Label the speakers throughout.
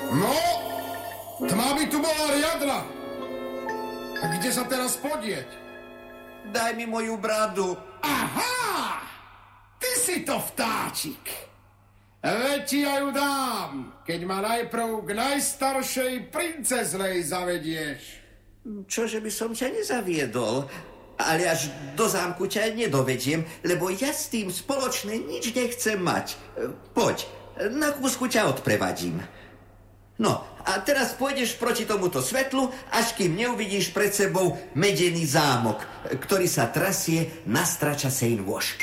Speaker 1: No, tma by tu bola riadna. A kde sa teraz podieť?
Speaker 2: Daj mi moju bradu.
Speaker 1: Aha! Ty si to vtáčik. Veď ti ja ju dám, keď ma najprv k najstaršej princeznej zavedieš.
Speaker 2: Čože by som ťa nezaviedol? Ale až do zámku ťa nedovediem, lebo ja s tým spoločné nič nechcem mať. Poď, na kúsku ťa odprevadím. No, a teraz pôjdeš proti tomuto svetlu, až kým neuvidíš pred sebou medený zámok, ktorý sa trasie na stračasej nôžke.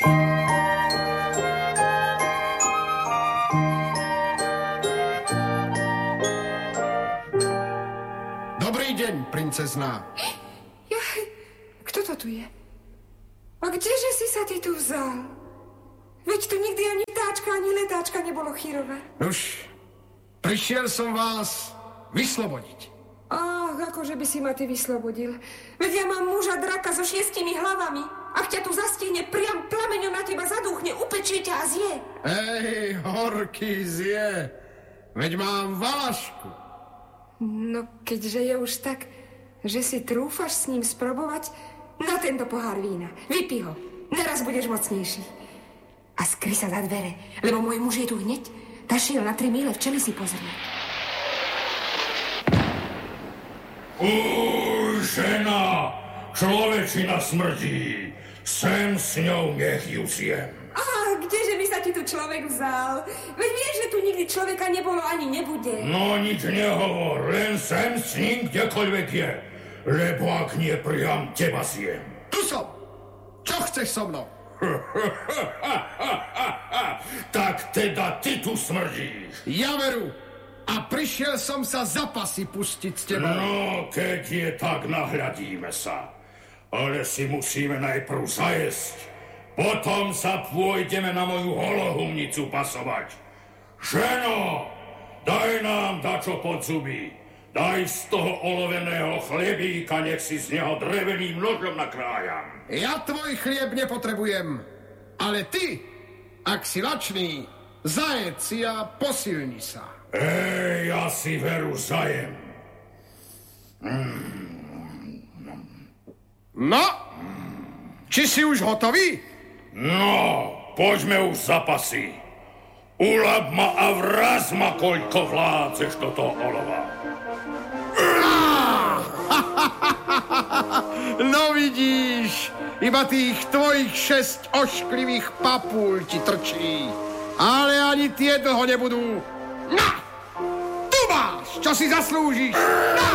Speaker 1: Dobrý deň, princezná.
Speaker 3: Kto to tu je? A kdeže si sa ty tu vzal? Veď tu nikdy ani vtáčka, ani letáčka nebolo chýrové.
Speaker 1: Už, prišiel som vás vyslobodiť.
Speaker 3: Ach, akože by si ma ty vyslobodil. Veď ja mám muža draka so 6 hlavami. Ak ťa tu zastihne, priam plameňom na teba zadúchne, upečie ťa a zje.
Speaker 1: Ej, horký zje. Veď mám valašku.
Speaker 3: No, keďže je už tak, že si trúfaš s ním sprobovať, na tento pohár vína. Vypí ho. Naraz budeš mocnejší. A skry sa za dvere, lebo môj muž je tu hneď. Tašiel na 3 míle, včely si pozrieť.
Speaker 4: Žena, človečina smrdí. Sem s ňou, nech ju zjem.
Speaker 3: Á, kdeže by sa ti tu človek vzal? Veď vieš, že tu nikdy človeka nebolo ani nebude.
Speaker 4: No nič nehovor, len sem s ním kdekoľvek je. Lebo ak nie, priam teba zjem.
Speaker 1: Tu som. Čo chceš so mnou?
Speaker 4: Tak teda ty tu smrdíš.
Speaker 1: Ja veru. A prišiel som sa za pasy pustiť s tebou.
Speaker 4: No, keď je tak, nahľadíme sa. Ale si musíme najprv zajesť. Potom sa pôjdeme na moju holohumnicu pasovať. Ženo, daj nám dačo pod zuby. Daj z toho oloveného chlebíka, nech si z neho dreveným nožom nakrájam.
Speaker 1: Ja tvoj chlieb nepotrebujem. Ale ty, ak si lačný, zajedz si a posilni sa.
Speaker 4: Ej, ja si veru zajem.
Speaker 1: No, či si už hotový?
Speaker 4: No, poďme už za pasy. Ulab ma a vraz ma, koľko vládzeš do toho olova.
Speaker 1: No vidíš, iba tých tvojich 6 ošklivých papúľ ti trčí. Ale ani tie dlho nebudú. Na! Tu máš, čo si zaslúžiš. Na!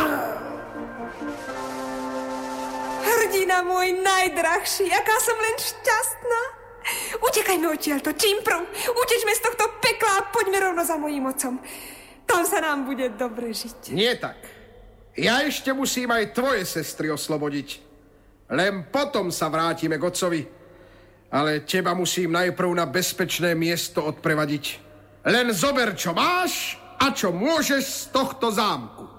Speaker 3: Hrdina môj najdrahší, aká som len šťastná. Utekajme odtiaľto, čím prv. Utečme z tohto pekla a poďme rovno za mojím otcom. Tam sa nám bude dobre žiť.
Speaker 1: Nie tak. Ja ešte musím aj tvoje sestry oslobodiť. Len potom sa vrátime k otcovi. Ale teba musím najprv na bezpečné miesto odprevadiť. Len zober, čo máš a čo môžeš z tohto zámku.